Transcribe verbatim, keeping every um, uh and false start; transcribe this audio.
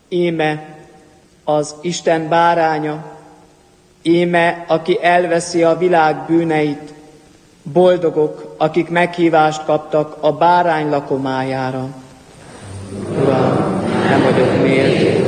Íme az Isten báránya, íme, aki elveszi a világ bűneit, boldogok, akik meghívást kaptak a bárány lakomájára. Uram, nem vagyok méltó,